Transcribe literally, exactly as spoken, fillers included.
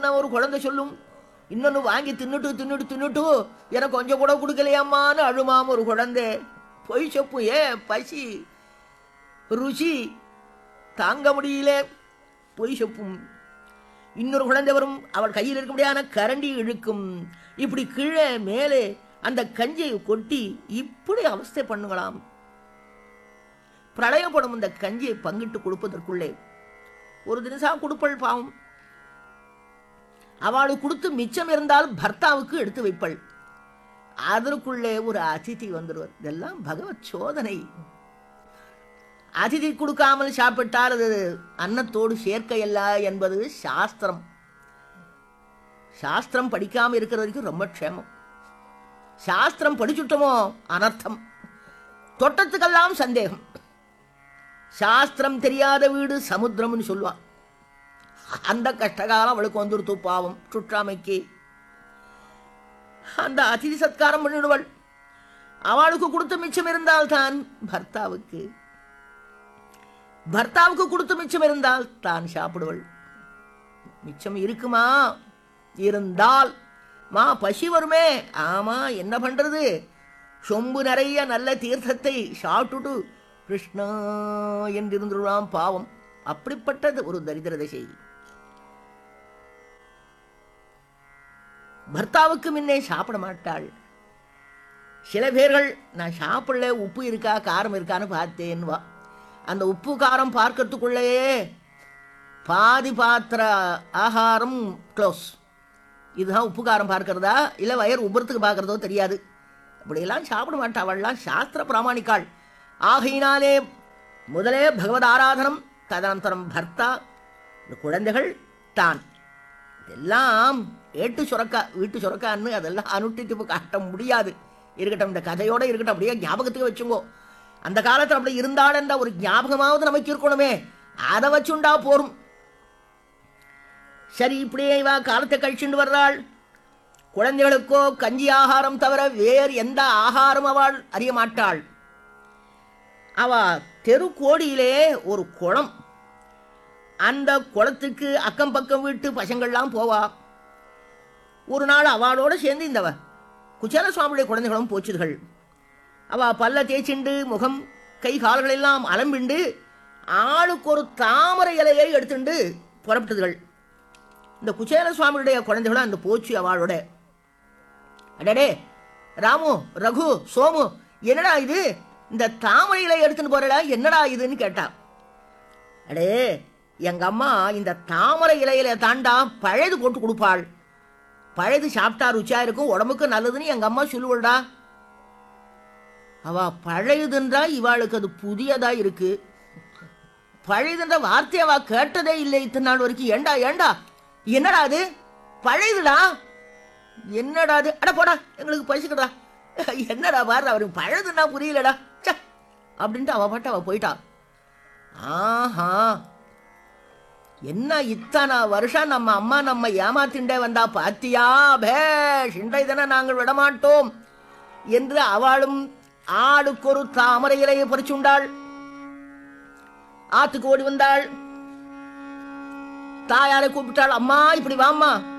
முன்ன ஒரு குழந்தை சொல்லும், இன்னொன்னு வாங்கி தின்னுட்டு தின்னுட்டு தின்னுட்டு எனக்கு கொஞ்சம் கூட கொடுக்கலையம்மான்னு அழுமாம் ஒரு குழந்தை. பொய் சொப்பு, ஏ பசி ருசி தாங்க முடியல, பொய் சொப்பும். இன்னொரு குழந்தை வரும், அவள் கையில் இருக்கக்கூடியான கரண்டி இழுக்கும். இப்படி கீழே மேலே அந்த கஞ்சியை கொட்டி இப்படி அவஸ்தை பண்ணுங்களாம். பிரளயப்படும் இந்த கஞ்சியை பங்கிட்டு கொடுப்பதற்குள்ளே ஒரு தினசா கொடுப்பள் பாவம். அவளுக்கு கொடுத்து மிச்சம் இருந்தால் பர்த்தாவுக்கு எடுத்து வைப்பள். அதற்குள்ளே ஒரு அதிதி வந்துடுவார். இதெல்லாம் பகவத் சோதனை. அதிதி கொடுக்காமல் சாப்பிட்டால் அது அன்னத்தோடு சேர்க்கையல்ல என்பது சாஸ்திரம். சாஸ்திரம் படிக்காமல் இருக்கிற வரைக்கும் ரொம்ப க்ஷேமம். சாஸ்திரம் படிச்சுட்டோமோ அனர்த்தம். தொட்டத்துக்கெல்லாம் சந்தேகம். சாஸ்திரம் தெரியாத வீடு சமுத்திரம்னு சொல்லுவான். அந்த கஷ்டகாலம் அவளுக்கு வந்துடுத்து பாவம். சுற்றாமைக்கு அந்த அதிதி சத்காரம் பண்ணிடுவள். அவளுக்கு கொடுத்து மிச்சம் இருந்தால் தான் பர்த்தாவுக்கு, பர்த்தாவுக்கு கொடுத்து மிச்சம் இருந்தால் தான் சாப்பிடுவள். மிச்சம் இருக்குமா? இருந்தால் மா பசி வருமே. ஆமா, என்ன பண்றது? சொம்பு நிறைய நல்ல தீர்த்தத்தை சாப்பிட்டுட்டு கிருஷ்ணா என்றிருந்துடாம் பாவம். அப்படிப்பட்டது ஒரு தரித்திர தசை. பர்த்தாவுக்கு முன்னே சாப்பிட மாட்டாள். சில பேர்கள் நான் சாப்பிடல, உப்பு இருக்கா காரம் இருக்கான்னு பார்த்தேன்வா. அந்த உப்பு காரம் பார்க்கறதுக்குள்ளேயே பாதி பாத்திர ஆகாரம் க்ளோஸ். இதுதான் உப்பு காரம் பார்க்கறதா இல்லை வயர் உபரத்துக்கு பார்க்கறதோ தெரியாது. அப்படியெல்லாம் சாப்பிட மாட்டாவள்லாம் சாஸ்திர பிராமணிக்காள். ஆகையினாலே முதலே பகவத் ஆராதனம், ததனந்தரம் பர்த்தா, இந்த குழந்தைகள் தான். இதெல்லாம் ஏட்டு சுரக்கா வீட்டு சுரக்கான்னு அதெல்லாம் அனுட்டிட்டு காட்ட முடியாது. இருக்கட்டும், இந்த கதையோடு இருக்கட்டும், அப்படியே ஞாபகத்துக்கு வச்சுங்கோ. அந்த காலத்தில் அப்படி இருந்தாள் என்ற ஒரு ஞாபகமாவது நமக்கு இருக்கணுமே, அதை வச்சுண்டா போரும். சரி, இப்படியே இவா காலத்தை கழிச்சுண்டு வர்றாள். குழந்தைகளுக்கோ கஞ்சி ஆகாரம் தவிர வேறு எந்த ஆகாரம் அவள் அறிய மாட்டாள். அவ தெரு கோடியிலே ஒரு குளம். அந்த குளத்துக்கு அக்கம் பக்கம் வீட்டு பசங்கள்லாம் போவா. ஒரு நாள் அவளோடு சேர்ந்து இந்த குச்சேல சுவாமியுடைய குழந்தைகளும் போச்சுதுகள். அவள் பல்ல தேய்ச்சிண்டு முகம் கை கால்களெல்லாம் அலம்பிண்டு ஆளுக்கு ஒரு தாமரை இலையை எடுத்துண்டு புறப்பட்டதுகள். இந்த குச்சேல சுவாமியுடைய குழந்தைகளும் அந்த போச்சு அவளோட. அடடே ராமு, ரகு, சோமு, என்னடா இது, இந்த தாமரை இலையை எடுத்துன்னு போறடா, என்னடா இதுன்னு கேட்டா. அடே எங்க அம்மா இந்த தாமரை இலையில தாண்டா பழையது போட்டு கொடுப்பாள். பழையது சாப்பிட்டா ருச்சியா இருக்கும், உடம்புக்கு நல்லதுன்னு எங்க அம்மா சொல்லுவா. அவ பழையதுன்றா இவாளுக்கு அது புதியதா இருக்கு. பழையதுன்ற வார்த்தையை அவ கேட்டதே இல்லை இத்தனை நாள் வரைக்கும். ஏண்டா ஏண்டா என்னடா அது பழையதுடா, என்னடா அது, அட போடா எங்களுக்கு பசிக்கடா, என்னடா பாரு அவருக்கு பழையதுன்னா புரியலடா ச அப்படின்ட்டு அவ பாட்டு அவ போயிட்டா. ஆஹா, என்ன இத்தனை வருஷம் நம்ம அம்மா நம்ம ஏமாத்திண்டே வந்தா பாத்தியா, பேஷ் இன்றைய தினம் நாங்கள் விடமாட்டோம் என்று அவளும் ஆளுக்கு ஒரு தாமரை இலையை பறிச்சுண்டாள். ஆத்துக்கு ஓடி வந்தாள். தாயாரை கூப்பிட்டாள். அம்மா இப்படி வாம்மா,